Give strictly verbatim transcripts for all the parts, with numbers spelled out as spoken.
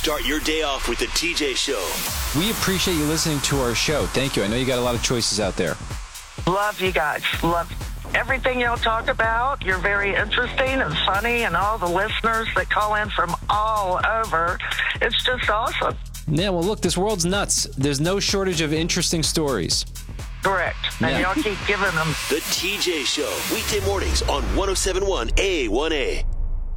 Start your day off with the T J Show. We appreciate you listening to our show. Thank you. I know you got a lot of choices out there. Love you guys. Love everything y'all talk about. You're very interesting and funny, and all the listeners that call in from all over. It's just awesome. Yeah, well, look, this world's nuts. There's no shortage of interesting stories. Correct. And Yeah. y'all keep giving them. The T J Show, weekday mornings on one oh seven point one A one A.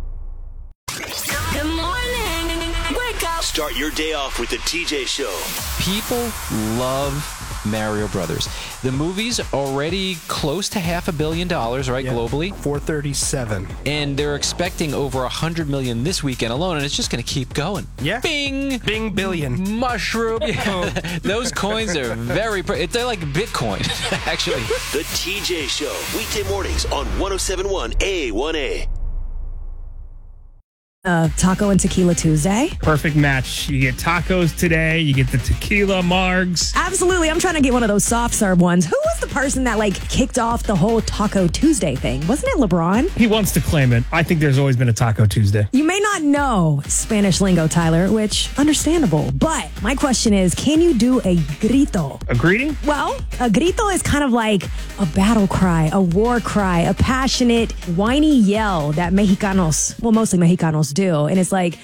Good morning. Wake up. Start your day off with the T J Show. People love Mario Brothers. The movie's already close to half a billion dollars, right, Yeah. globally? four thirty-seven. And they're expecting over one hundred million this weekend alone, and it's just going to keep going. Yeah. Bing! Bing billion. Mushroom. Yeah. Those coins are very... Pre- they're like Bitcoin, actually. The T J Show, weekday mornings on one oh seven point one A one A. Uh, Taco and Tequila Tuesday. Perfect match. You get tacos today. You get the tequila margs. Absolutely. I'm trying to get one of those soft serve ones. Who was the person that like kicked off the whole Taco Tuesday thing? Wasn't it LeBron? He wants to claim it. I think there's always been a Taco Tuesday. You may not know Spanish lingo, Tyler, which understandable. But my question is, can you do a grito? A greeting? Well, a grito is kind of like a battle cry, a war cry, a passionate, whiny yell that Mexicanos, well, mostly Mexicanos do. And it's like,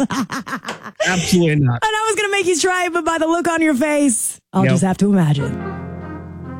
Absolutely not. and I was going to make you try it, but by the look on your face, I'll Nope. just have to imagine.